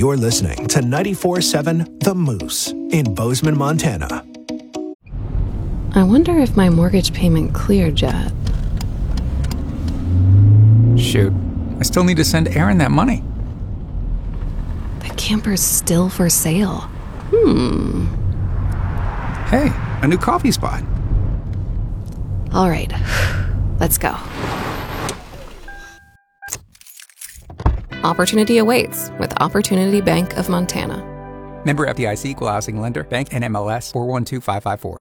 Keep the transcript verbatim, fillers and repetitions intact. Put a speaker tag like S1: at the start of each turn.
S1: You're listening to ninety-four point seven The Moose in Bozeman, Montana.
S2: I wonder if my mortgage payment cleared yet.
S3: Shoot, I still need to send Aaron that money.
S2: The camper's still for sale. Hmm.
S3: Hey, a new coffee spot.
S2: All right, let's go. Opportunity awaits with Opportunity Bank of Montana.
S3: Member F D I C, Equal Housing Lender, Bank N M L S four one two five five four.